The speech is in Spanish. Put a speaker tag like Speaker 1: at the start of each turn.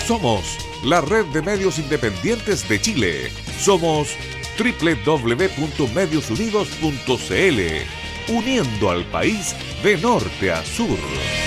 Speaker 1: Somos la red de medios independientes de Chile. Somos www.mediosunidos.cl, uniendo al país de norte a sur.